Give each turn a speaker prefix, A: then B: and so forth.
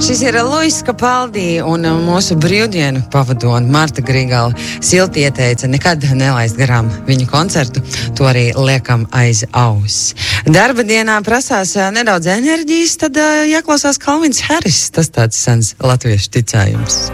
A: Šis ir Luis Kapaldi un mūsu brīvdienu pavadona Marta Grigala silti ieteica nekad nelaist garām viņa koncertu. To arī liekam aiz auss. Darba dienā prasās nedaudz enerģijas, tad jāklausās Calvins Harris. Tas tāds sens latviešu ticējums.